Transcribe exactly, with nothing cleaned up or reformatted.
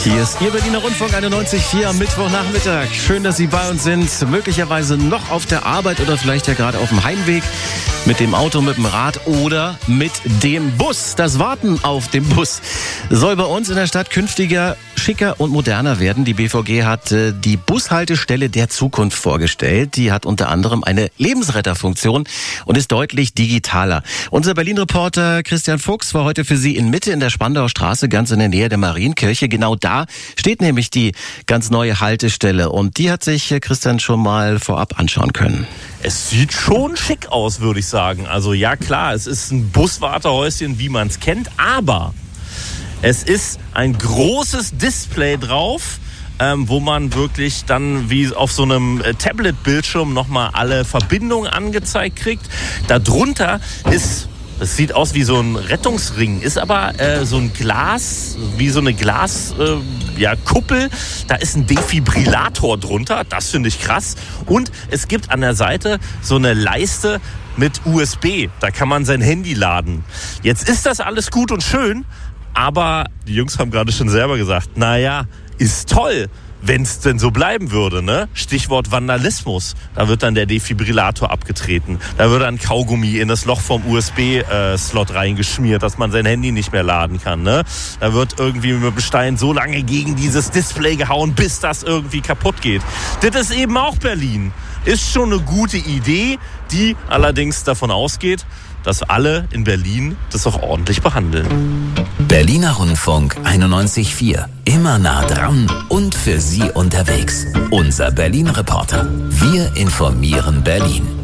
Hier ist Ihr Berliner Rundfunk einundneunzig Komma vier am Mittwochnachmittag. Schön, dass Sie bei uns sind. Möglicherweise noch auf der Arbeit oder vielleicht ja gerade auf dem Heimweg. Mit dem Auto, mit dem Rad oder mit dem Bus. Das Warten auf dem Bus soll bei uns in der Stadt künftiger, schicker und moderner werden. Die B V G hat äh, die Bushaltestelle der Zukunft vorgestellt. Die hat unter anderem eine Lebensretterfunktion und ist deutlich digitaler. Unser Berlin-Reporter Christian Fuchs war heute für Sie in Mitte in der Spandauer Straße, ganz in der Nähe der Marienkirche. Genau da steht nämlich die ganz neue Haltestelle und die hat sich Christian schon mal vorab anschauen können. Es sieht schon schick aus, würde ich sagen. Also ja klar, es ist ein Buswartehäuschen, wie man es kennt, aber es ist ein großes Display drauf, ähm, wo man wirklich dann wie auf so einem Tablet-Bildschirm nochmal alle Verbindungen angezeigt kriegt. Darunter ist... Das sieht aus wie so ein Rettungsring, ist aber äh, so ein Glas, wie so eine Glaskuppel. Äh, ja, Kuppel. Da ist ein Defibrillator drunter, das finde ich krass. Und es gibt an der Seite so eine Leiste mit U S B, da kann man sein Handy laden. Jetzt ist das alles gut und schön, aber die Jungs haben gerade schon selber gesagt, naja, ist toll. Wenn es denn so bleiben würde, ne? Stichwort Vandalismus. Da wird dann der Defibrillator abgetreten. Da wird dann Kaugummi in das Loch vom U S B-Slot reingeschmiert, dass man sein Handy nicht mehr laden kann, ne? Da wird irgendwie mit dem Stein so lange gegen dieses Display gehauen, bis das irgendwie kaputt geht. Das ist eben auch Berlin. Ist schon eine gute Idee, die allerdings davon ausgeht, dass alle in Berlin das auch ordentlich behandeln. Berliner Rundfunk einundneunzig Komma vier. Immer nah dran und für Sie unterwegs. Unser Berlin-Reporter. Wir informieren Berlin.